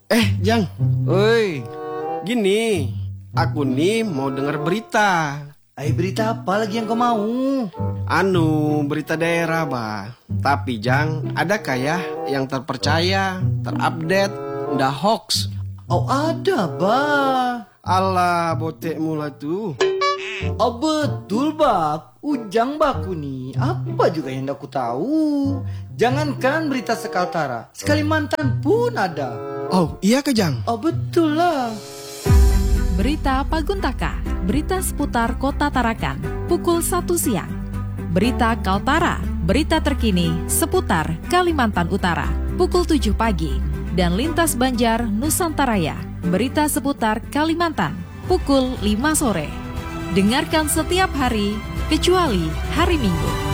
Jang, Oi, gini, aku nih mau dengar berita. berita apa lagi yang kau mau? Berita daerah, bah. Tapi Jang, ada kayak yang terpercaya, terupdate, ndak hoax. Oh ada, bah. Alah, botek mula tuh. Oh betul, bah. Ujang baku nih. Apa juga yang aku tahu. Jangankan berita sekaltara, Sekalimantan pun ada. Oh, iya ke Jang? Oh betul lah. Berita Paguntaka, berita seputar Kota Tarakan, pukul 1 siang. Berita Kaltara, berita terkini seputar Kalimantan Utara, pukul 7 pagi. Dan Lintas Banjar Nusantaraya, berita seputar Kalimantan, pukul 5 sore. Dengarkan setiap hari, kecuali hari Minggu.